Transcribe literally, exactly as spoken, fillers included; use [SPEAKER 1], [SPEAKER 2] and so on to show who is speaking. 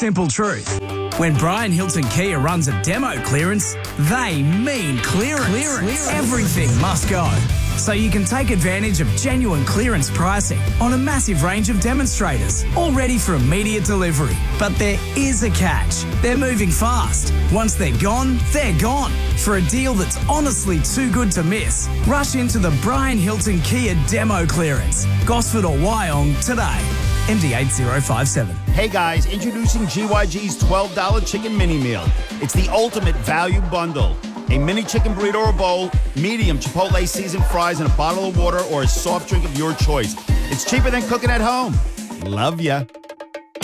[SPEAKER 1] simple truth. When Brian Hilton Kia runs a demo clearance, they mean clearance. Clearance. Everything must go. So you can take advantage of genuine clearance pricing on a massive range of demonstrators, all ready for immediate delivery. But there is a catch. They're moving fast. Once they're gone, they're gone. For a deal that's honestly too good to miss, rush into the Brian Hilton Kia demo clearance, Gosford or Wyong today. M D eight zero five seven.
[SPEAKER 2] Hey guys, introducing G Y G's twelve dollar chicken mini meal. It's the ultimate value bundle. A mini chicken burrito or bowl, medium Chipotle seasoned fries, and a bottle of water or a soft drink of your choice. It's cheaper than cooking at home. Love ya.